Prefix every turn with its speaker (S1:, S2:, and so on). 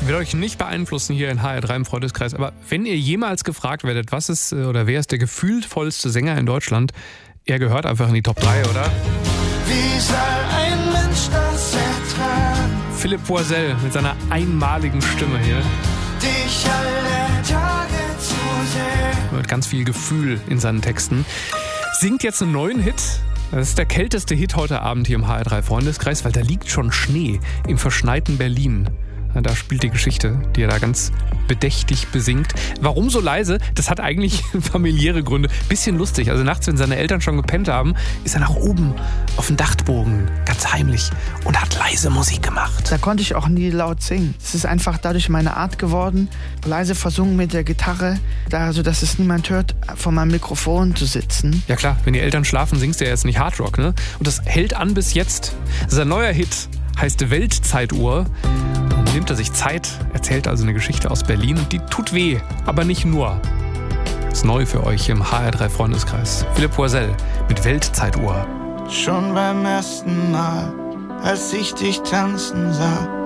S1: Wird euch nicht beeinflussen hier in HR3 im Freundeskreis, aber wenn ihr jemals gefragt werdet, was ist oder wer ist der gefühlvollste Sänger in Deutschland, er gehört einfach in die Top 3, oder?
S2: Wie soll ein Mensch das ertragen?
S1: Philipp Poisel mit seiner einmaligen Stimme hier.
S2: Dich alle Tage zu sehen.
S1: Mit ganz viel Gefühl in seinen Texten. Singt jetzt einen neuen Hit. Das ist der kälteste Hit heute Abend hier im HR3 Freundeskreis, weil da liegt schon Schnee im verschneiten Berlin. Da spielt die Geschichte, die er da ganz bedächtig besingt. Warum so leise? Das hat eigentlich familiäre Gründe. Bisschen lustig. Also nachts, wenn seine Eltern schon gepennt haben, ist er nach oben auf den Dachbogen, ganz heimlich, und hat leise Musik gemacht.
S3: Da konnte ich auch nie laut singen. Es ist einfach dadurch meine Art geworden, leise versungen mit der Gitarre, da, sodass es niemand hört, vor meinem Mikrofon zu sitzen.
S1: Ja klar, wenn die Eltern schlafen, singst du ja jetzt nicht Hardrock, ne? Und das hält an bis jetzt. Sein neuer Hit heißt Weltzeituhr. Dann nimmt er sich Zeit, erzählt also eine Geschichte aus Berlin und die tut weh, aber nicht nur. Das ist neu für euch im HR3 Freundeskreis. Philipp Poisel mit Weltzeituhr.
S2: Schon beim ersten Mal, als ich dich tanzen sah,